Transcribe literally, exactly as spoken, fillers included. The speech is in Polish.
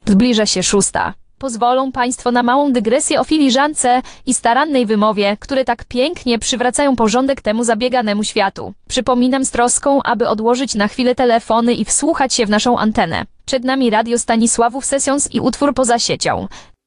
Zbliża się szósta. Pozwolą Państwo na małą dygresję o filiżance i starannej wymowie, które tak pięknie przywracają porządek temu zabieganemu światu. Przypominam z troską, aby odłożyć na chwilę telefony i wsłuchać się w naszą antenę. Przed nami radio Stanisławów Sessions i utwór Poza siecią.